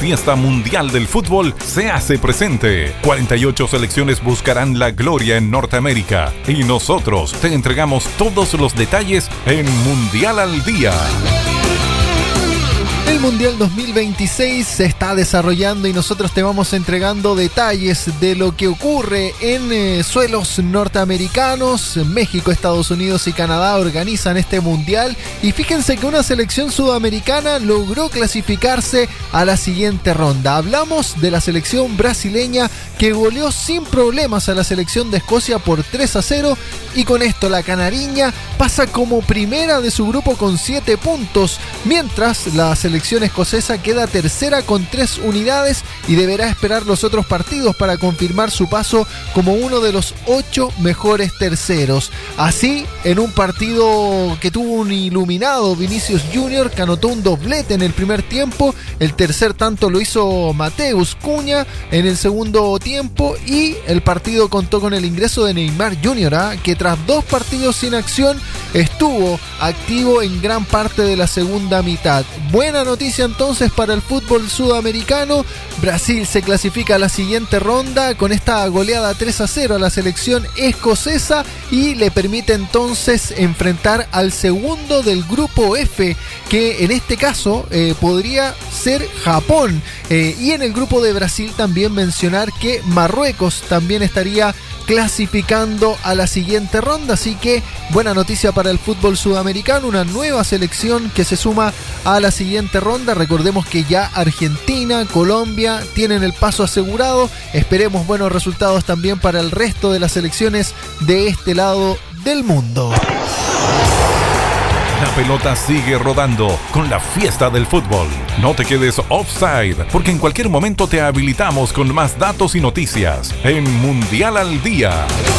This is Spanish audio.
fiesta mundial del fútbol se hace presente. 48 selecciones buscarán la gloria en Norteamérica y nosotros te entregamos todos los detalles en Mundial al Día. El Mundial 2026 se está desarrollando y nosotros te vamos entregando detalles de lo que ocurre en suelos norteamericanos. México, Estados Unidos y Canadá organizan este Mundial y fíjense que una selección sudamericana logró clasificarse a la siguiente ronda. Hablamos de la selección brasileña que goleó sin problemas a la selección de Escocia por 3-0 y con esto la canariña pasa como primera de su grupo con 7 puntos, mientras la selección escocesa queda tercera con 3 unidades y deberá esperar los otros partidos para confirmar su paso como uno de los 8 mejores terceros. Así, en un partido que tuvo un iluminado Vinicius Junior, que anotó un doblete en el primer tiempo, el tercer tanto lo hizo Mateus Cunha en el segundo tiempo y el partido contó con el ingreso de Neymar Jr., que tras 2 partidos sin acción estuvo activo en gran parte de la segunda mitad. Buena noticia entonces para el fútbol sudamericano. Brasil se clasifica a la siguiente ronda con esta goleada 3-0 a la selección escocesa y le permite entonces enfrentar al segundo del grupo F, que en este caso podría ser Japón. Y en el grupo de Brasil también mencionar que Marruecos también estaría clasificando a la siguiente ronda, así que buena noticia para el fútbol sudamericano, una nueva selección que se suma a la siguiente ronda. Recordemos que ya Argentina, Colombia tienen el paso asegurado, esperemos buenos resultados también para el resto de las selecciones de este lado del mundo. La pelota sigue rodando con la fiesta del fútbol. No te quedes offside, porque en cualquier momento te habilitamos con más datos y noticias en Mundial al Día.